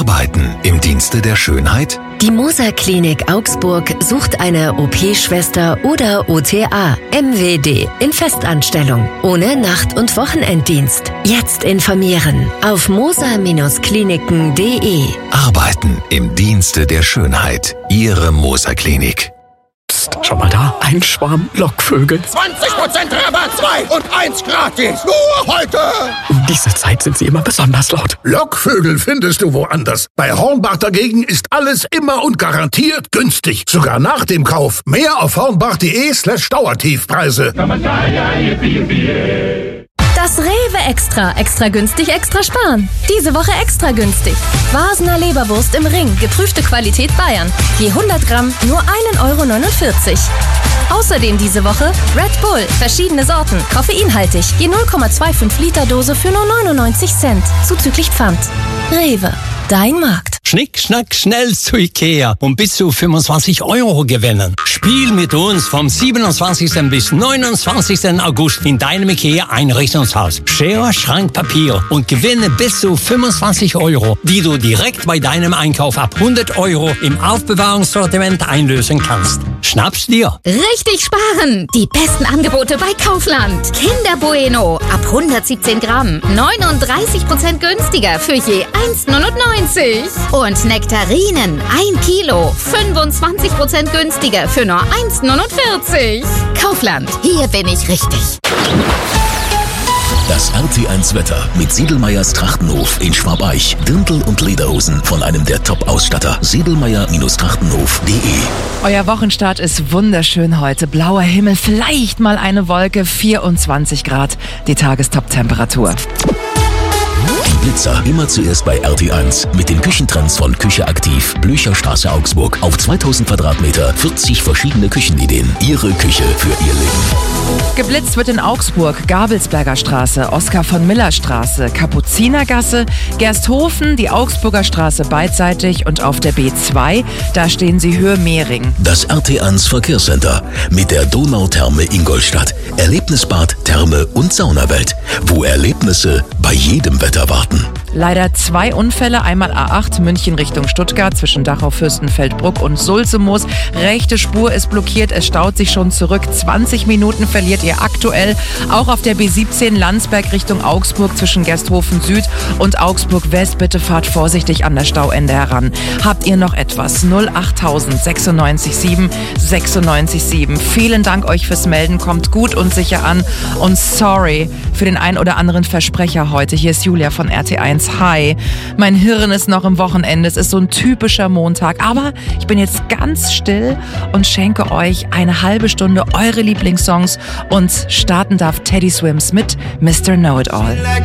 Arbeiten im Dienste der Schönheit? Die Moser Klinik Augsburg sucht eine OP-Schwester oder OTA, MWD, in Festanstellung, ohne Nacht- und Wochenenddienst. Jetzt informieren auf moser-kliniken.de. Arbeiten im Dienste der Schönheit. Ihre Moser Klinik. Psst, schau mal da, ein Schwarm Lockvögel. 20% Rabatt, 2 und 1 gratis. Nur heute. Um diese Zeit sind sie immer besonders laut. Lockvögel findest du woanders. Bei Hornbach dagegen ist alles immer und garantiert günstig. Sogar nach dem Kauf. Mehr auf hornbach.de/Dauertiefpreise. Das Rewe Extra günstig, extra sparen. Diese Woche extra günstig. Vasener Leberwurst im Ring, geprüfte Qualität Bayern. Je 100 Gramm nur 1,49 €. Außerdem diese Woche Red Bull, verschiedene Sorten, koffeinhaltig, je 0,25 Liter Dose für nur 99 Cent, zuzüglich Pfand. Rewe, dein Markt. Schnick, schnack, schnell zu Ikea und bis zu 25 € gewinnen. Spiel mit uns vom 27. bis 29. August in deinem Ikea-Einrichtungshaus. Schere, Schrank, Papier und gewinne bis zu 25 €, die du direkt bei deinem Einkauf ab 100 € im Aufbewahrungssortiment einlösen kannst. Schnapp's dir. Richtig sparen! Die besten Angebote bei Kaufland. Kinder Bueno ab 117 Gramm. 39% günstiger für je 1,99 €. Und Nektarinen 1 Kilo. 25% günstiger für nur 1,49 €. Kaufland, hier bin ich richtig. Das RT1 Wetter mit Sedlmayrs Trachtenhof in Schwabeich. Dirndl und Lederhosen von einem der Top-Ausstatter. Sedlmayer-Trachtenhof.de. Euer Wochenstart ist wunderschön heute. Blauer Himmel, vielleicht mal eine Wolke, 24 Grad. Die Tagestop-Temperatur. Die Blitzer immer zuerst bei RT1 mit den Küchentrends von Küche aktiv. Blücherstraße Augsburg. Auf 2000 Quadratmeter 40 verschiedene Küchenideen. Ihre Küche für Ihr Leben. Geblitzt wird in Augsburg, Gabelsberger Straße, Oskar von Miller Straße, Kapuzinergasse, Gersthofen, die Augsburger Straße beidseitig und auf der B2, da stehen sie Höhe Mehring. Das RT1 Verkehrscenter mit der Donautherme Ingolstadt. Erlebnisbad, Therme und Saunawelt, wo Erlebnisse bei jedem Wetter warten. Leider 2 Unfälle, einmal A8 München Richtung Stuttgart zwischen Dachau, Fürstenfeldbruck und Sulzemoos. Rechte Spur ist blockiert, es staut sich schon zurück. 20 Minuten verliert ihr aktuell. Auch auf der B17 Landsberg Richtung Augsburg zwischen Gersthofen Süd und Augsburg West. Bitte fahrt vorsichtig an das Stauende heran. Habt ihr noch etwas? 08000 96 7 96 7. Vielen Dank euch fürs Melden, kommt gut und sicher an. Und sorry für den ein oder anderen Versprecher heute. Hier ist Julia von RT1. Hi, mein Hirn ist noch im Wochenende, es ist so ein typischer Montag, aber ich bin jetzt ganz still und schenke euch eine halbe Stunde eure Lieblingssongs und starten darf Teddy Swims mit Mr. Know-It-All.